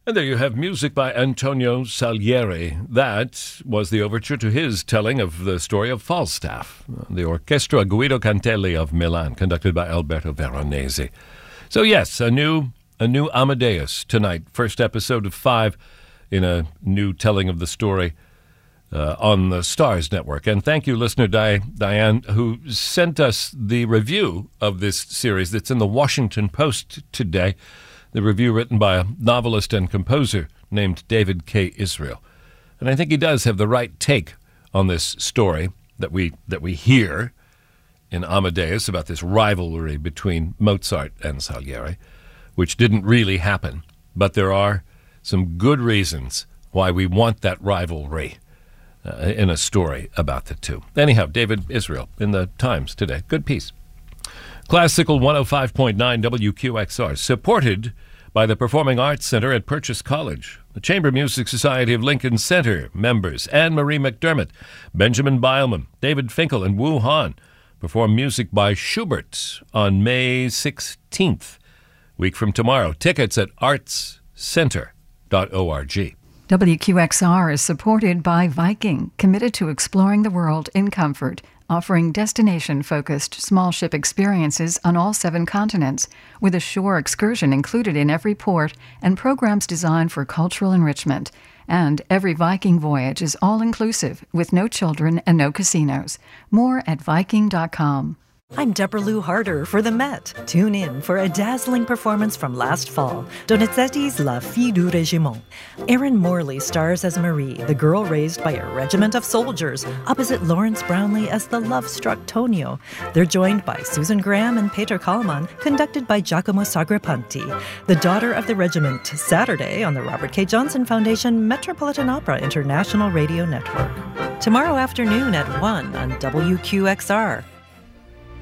And there you have music by Antonio Salieri. That was the overture to his telling of the story of Falstaff, the Orchestra Guido Cantelli of Milan, conducted by Alberto Veronese. So yes, a new Amadeus tonight, first episode of 5 in a new telling of the story on the Stars Network. And thank you, listener Diane, who sent us the review of this series that's in the Washington Post today. The review written by a novelist and composer named David K. Israel. And I think he does have the right take on this story that we hear in Amadeus about this rivalry between Mozart and Salieri, which didn't really happen. But there are some good reasons why we want that rivalry in a story about the two. Anyhow, David Israel in the Times today. Good piece. Classical 105.9 WQXR, supported by the Performing Arts Center at Purchase College, the Chamber Music Society of Lincoln Center members, Anne-Marie McDermott, Benjamin Beilman, David Finkel, and Wu Han perform music by Schubert on May 16th, week from tomorrow. Tickets at artscenter.org. WQXR is supported by Viking, committed to exploring the world in comfort, offering destination-focused small ship experiences on all 7 continents, with a shore excursion included in every port and programs designed for cultural enrichment. And every Viking voyage is all-inclusive, with no children and no casinos. More at Viking.com. I'm Deborah Lou Harder for the Met. Tune in for a dazzling performance from last fall, Donizetti's La Fille du Régiment. Erin Morley stars as Marie, the girl raised by a regiment of soldiers, opposite Lawrence Brownlee as the love-struck Tonio. They're joined by Susan Graham and Peter Kallman, conducted by Giacomo Sagrapanti. The Daughter of the Regiment, Saturday on the Robert K. Johnson Foundation Metropolitan Opera International Radio Network. Tomorrow afternoon at 1 on WQXR.